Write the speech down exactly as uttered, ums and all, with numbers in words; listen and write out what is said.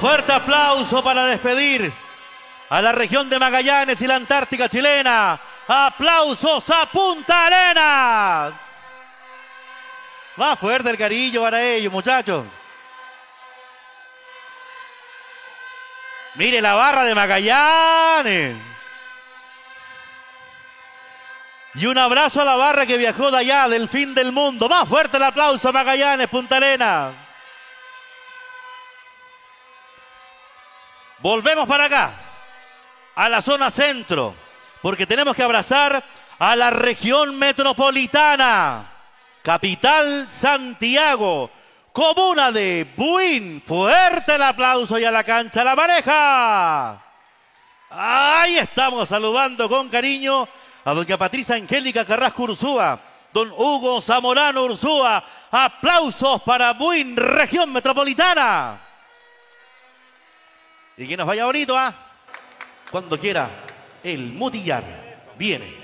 Fuerte aplauso para despedir a la región de Magallanes y la Antártica chilena. Aplausos a Punta Arenas. Va fuerte el cariño para ellos, muchachos. Mire la barra de Magallanes. Y un abrazo a la barra que viajó de allá, del fin del mundo. Más fuerte el aplauso a Magallanes, Punta Arenas. Volvemos para acá, a la zona centro, porque tenemos que abrazar a la región metropolitana. Capital Santiago, comuna de Buin. Fuerte el aplauso y a la cancha la pareja. Ahí estamos saludando con cariño a doña Patricia Angélica Carrasco Ursúa, don Hugo Zamorano Ursúa. Aplausos para Buin, región metropolitana. Y que nos vaya bonito, ¿ah? ¿eh? Cuando quiera, el Mutillar viene.